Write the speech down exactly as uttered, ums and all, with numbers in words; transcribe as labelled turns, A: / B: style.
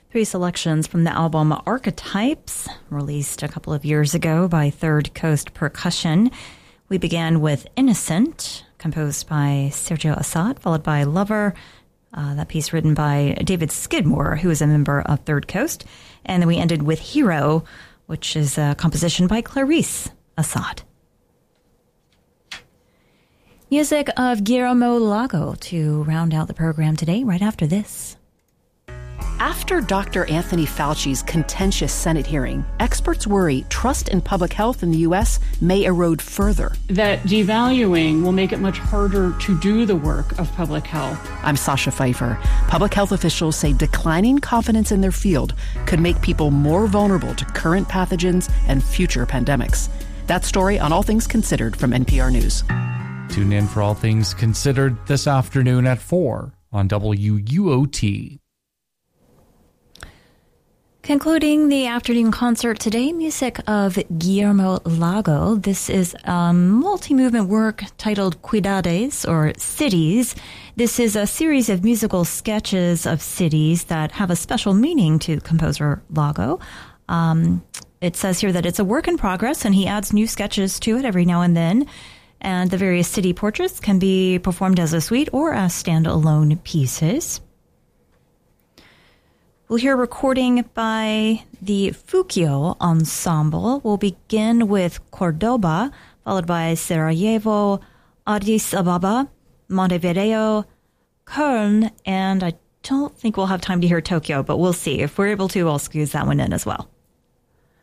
A: Three selections from the album Archetypes, released a couple of years ago by Third Coast Percussion. We began with Innocent, composed by Sergio Assad, followed by Lover, uh, that piece written by David Skidmore, who is a member of Third Coast. And then we ended with Hero, which is a composition by Clarice Assad. Music of Guillermo Lago to round out the program today, right after this.
B: After Doctor Anthony Fauci's contentious Senate hearing, experts worry trust in public health in the U S may erode further.
C: That devaluing will make it much harder to do the work of public health.
B: I'm Sasha Pfeiffer. Public health officials say declining confidence in their field could make people more vulnerable to current pathogens and future pandemics. That story on All Things Considered from N P R News.
D: Tune in for All Things Considered this afternoon at four on W U O T.
A: Concluding the afternoon concert today, music of Guillermo Lago. This is a multi-movement work titled Ciudades, or Cities. This is a series of musical sketches of cities that have a special meaning to composer Lago. Um, it says here that it's a work in progress, and he adds new sketches to it every now and then. And the various city portraits can be performed as a suite or as standalone pieces. We'll hear a recording by the Fukio Ensemble. We'll begin with Cordoba, followed by Sarajevo, Addis Ababa, Montevideo, Köln, and I don't think we'll have time to hear Tokyo, but we'll see. If we're able to, I'll squeeze that one in as well.